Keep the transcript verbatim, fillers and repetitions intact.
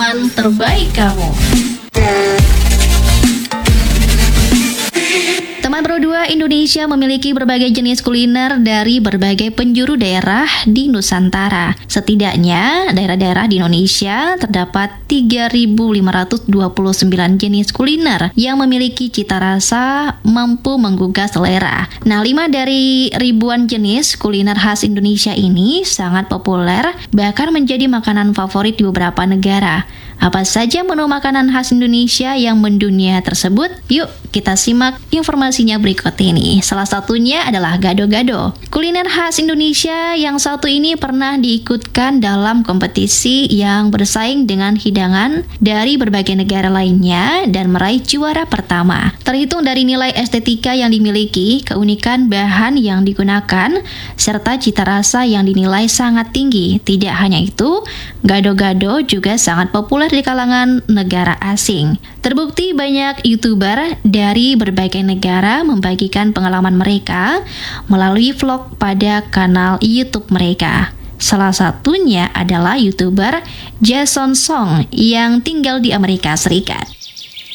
teman terbaik kamu. Teman Pro dua Indonesia memiliki berbagai jenis kuliner dari berbagai penjuru daerah di Nusantara. Setidaknya, daerah-daerah di Indonesia terdapat tiga ribu lima ratus dua puluh sembilan jenis kuliner yang memiliki cita rasa mampu menggugah selera. Nah, lima dari ribuan jenis kuliner khas Indonesia ini sangat populer, bahkan menjadi makanan favorit di beberapa negara. Apa saja menu makanan khas Indonesia yang mendunia tersebut? Yuk, kita simak informasinya berikut ini. Salah satunya adalah gado-gado. Kuliner khas Indonesia yang satu ini pernah diikutkan dalam kompetisi yang bersaing dengan hidangan dari berbagai negara lainnya dan meraih juara pertama. Terhitung dari nilai estetika yang dimiliki, keunikan bahan yang digunakan, serta cita rasa yang dinilai sangat tinggi. Tidak hanya itu, gado-gado juga sangat populer di kalangan negara asing. Terbukti banyak YouTuber dari berbagai negara membagikan pengalaman mereka melalui vlog pada kanal YouTube mereka. Salah satunya adalah YouTuber Jason Song yang tinggal di Amerika Serikat.